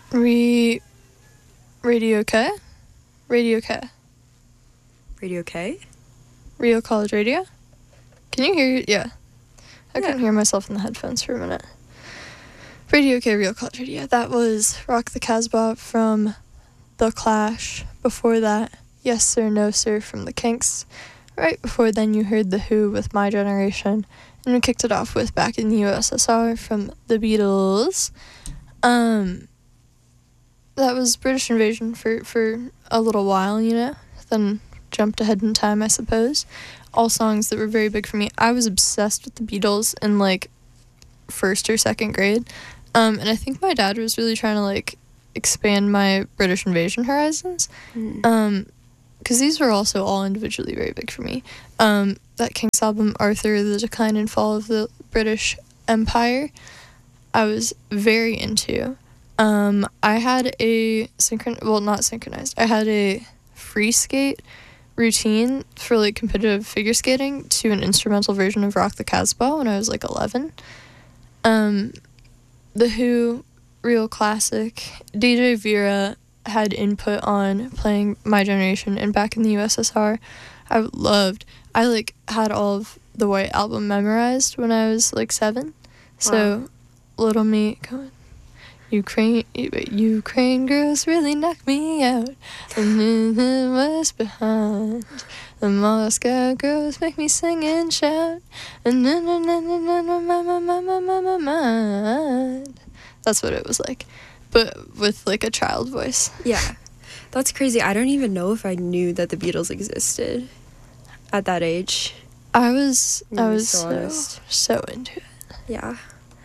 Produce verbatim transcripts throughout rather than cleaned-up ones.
Re... Radio K? Radio K. Radio K? Real College Radio? Can you hear... Yeah. I Yeah. couldn't hear myself in the headphones for a minute. Radio K, Real College Radio. That was Rock the Casbah from The Clash. Before that, Yes Sir, No Sir from The Kinks. Right before then, you heard The Who with My Generation. And we kicked it off with Back in the U S S R from The Beatles. Um, that was British Invasion for, for a little while, you know? Then jumped ahead in time, I suppose. All songs that were very big for me. I was obsessed with the Beatles in, like, first or second grade. Um, and I think my dad was really trying to, like, expand my British Invasion horizons. Mm. Um, because these were also all individually very big for me. Um, that Kinks album, Arthur, The Decline and Fall of the British Empire, I was very into. Um, I had a synchron... Well, not synchronized. I had a free skate routine for, like, competitive figure skating to an instrumental version of Rock the Casbah when I was, like, eleven. Um, The Who, real classic. D J Vera had input on playing My Generation and Back in the U S S R. I loved... I, like, had all of the White Album memorized when I was, like, seven. So, Wow. little me going... Ukraine, Ukraine girls really knock me out. And then the west behind. The Moscow girls make me sing and shout. And then, na na na na na my my my my my my mind. That's what it was like, but with like a child voice. Yeah. That's crazy. I don't even know if I knew that the Beatles existed at that age. I was, I'm I gonna be was so so, honest. so into it. Yeah.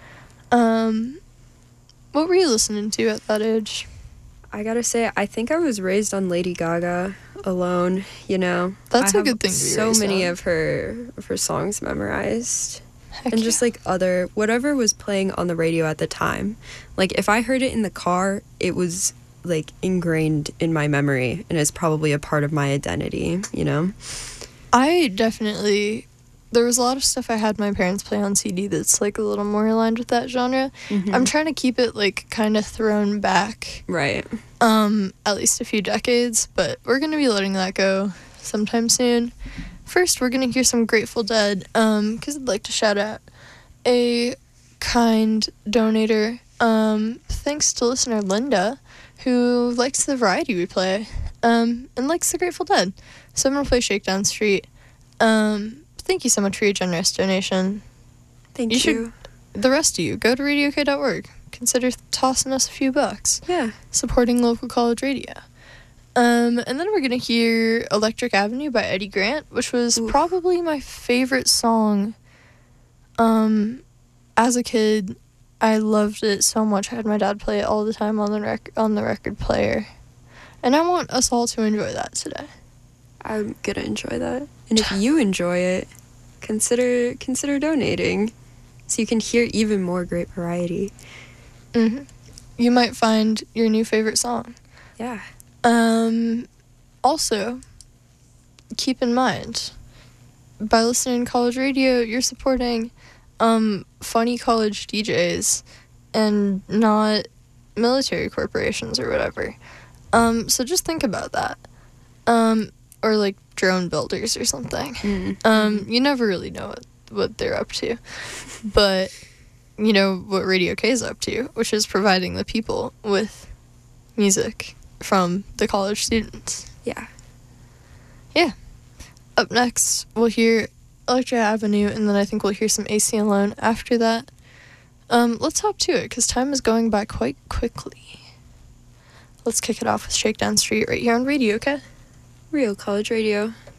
Um, what were you listening to at that age? I gotta say, I think I was raised on Lady Gaga alone, you know. That's I a have good thing to be so raised many on. of her of her songs memorized. Heck And just yeah. like other whatever was playing on the radio at the time. Like if I heard it in the car, it was like ingrained in my memory and is probably a part of my identity, you know. I definitely... There was a lot of stuff I had my parents play on C D that's, like, a little more aligned with that genre. Mhm. I'm trying to keep it, like, kind of thrown back, Right. um, at least a few decades, but we're going to be letting that go sometime soon. First, we're going to hear some Grateful Dead, um, because I'd like to shout out a kind donator, um, thanks to listener Linda, who likes the variety we play, um, and likes the Grateful Dead. So I'm going to play Shakedown Street. Um... Thank you so much for your generous donation. Thank You you. should- The rest of you, go to radio k dot org. Consider tossing us a few bucks. Yeah. Supporting local college radio. Um, and then we're going to hear Electric Avenue by Eddie Grant, which was Oof. probably my favorite song. Um, as a kid, I loved it so much. I had my dad play it all the time on the rec- on the record player. And I want us all to enjoy that today. I'm gonna enjoy that. And if you enjoy it, consider consider donating so you can hear even more great variety. Mm-hmm. You might find your new favorite song. Yeah. Um, also, keep in mind, by listening to college radio, you're supporting um, funny college D Js and not military corporations or whatever. Um, so just think about that. Um, or like drone builders or something. Mm. Um, you never really know what, what they're up to. But you know what Radio K is up to, which is providing the people with music from the college students. Yeah. Yeah. Up next, we'll hear Electric Avenue, and then I think we'll hear some A C Alone after that. Um, let's hop to it, because time is going by quite quickly. Let's kick it off with Shakedown Street right here on Radio K. Real college radio.